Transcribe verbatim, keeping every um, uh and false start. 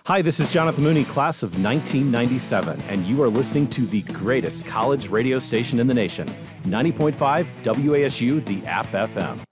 Hi, this is Jonathan Mooney, class of nineteen ninety-seven, and you are listening to the greatest college radio station in the nation, ninety point five W A S U, the App F M.